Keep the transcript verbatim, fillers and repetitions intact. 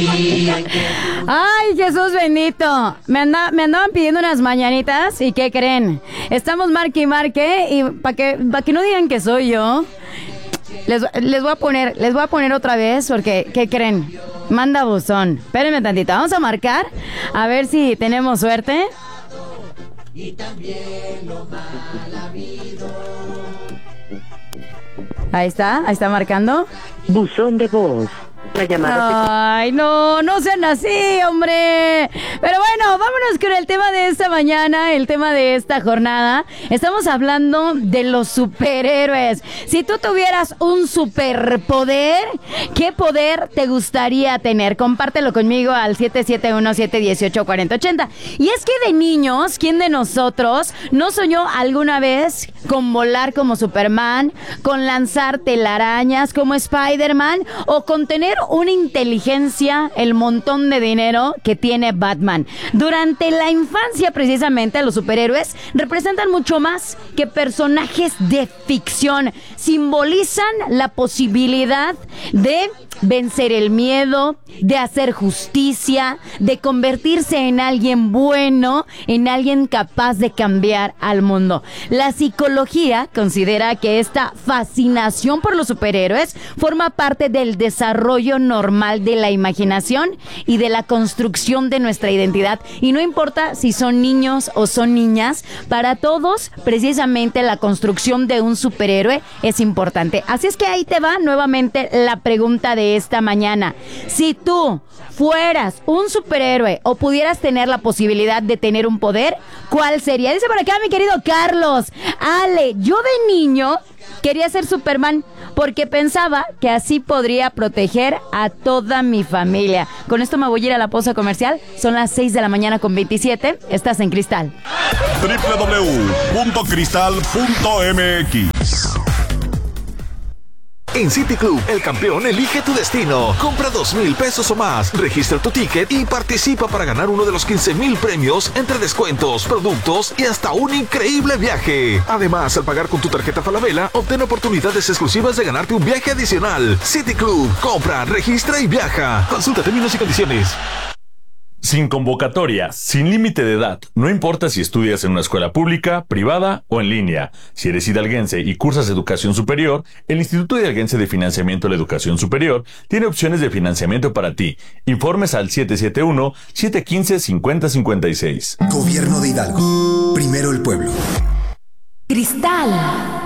Ay, Jesús bendito. Me, anda, me andaban pidiendo unas mañanitas. ¿Y qué creen? Estamos marque y marque. Y para que, pa que no digan que soy yo, les, les voy a poner, les voy a poner otra vez. Porque, ¿qué creen? Manda buzón. Espérenme tantito. Vamos a marcar. A ver si tenemos suerte. Ahí está, ahí está marcando. Buzón de voz. La llamada. Ay, no, no sean así, hombre. Pero bueno, vámonos con el tema de esta mañana, el tema de esta jornada. Estamos hablando de los superhéroes. Si tú tuvieras un superpoder, ¿qué poder te gustaría tener? Compártelo conmigo al siete siete uno, siete uno ocho, cuatro cero ocho cero. Y es que de niños, ¿quién de nosotros no soñó alguna vez con volar como Superman, con lanzar telarañas como Spider-Man o con tener una inteligencia, el montón de dinero que tiene Batman? Durante la infancia, precisamente, los superhéroes representan mucho más que personajes de ficción. Simbolizan la posibilidad de vencer el miedo, de hacer justicia, de convertirse en alguien bueno, en alguien capaz de cambiar al mundo. La psicología considera que esta fascinación por los superhéroes forma parte del desarrollo normal de la imaginación y de la construcción de nuestra identidad. Y no importa si son niños o son niñas, para todos, precisamente, la construcción de un superhéroe es importante. Así es que ahí te va nuevamente la pregunta de esta mañana. Si tú fueras un superhéroe o pudieras tener la posibilidad de tener un poder, ¿cuál sería? Dice por acá mi querido Carlos: Ale, yo de niño quería ser Superman porque pensaba que así podría proteger a toda mi familia. Con esto me voy a ir a la pausa comercial. Son las seis de la mañana con veintisiete. Estás en Cristal. doble u doble u doble u punto cristal punto m x. En City Club, el campeón elige tu destino. Compra dos mil pesos o más, registra tu ticket y participa para ganar uno de los quince mil premios entre descuentos, productos y hasta un increíble viaje. Además, al pagar con tu tarjeta Falabella, obtén oportunidades exclusivas de ganarte un viaje adicional. City Club, compra, registra y viaja. Consulta términos y condiciones. Sin convocatoria, sin límite de edad, no importa si estudias en una escuela pública, privada o en línea. Si eres hidalguense y cursas educación superior, el Instituto Hidalguense de Financiamiento de la Educación Superior tiene opciones de financiamiento para ti. Informes al siete siete uno, siete uno cinco, cinco cero cinco seis. Gobierno de Hidalgo. Primero el pueblo. Cristal.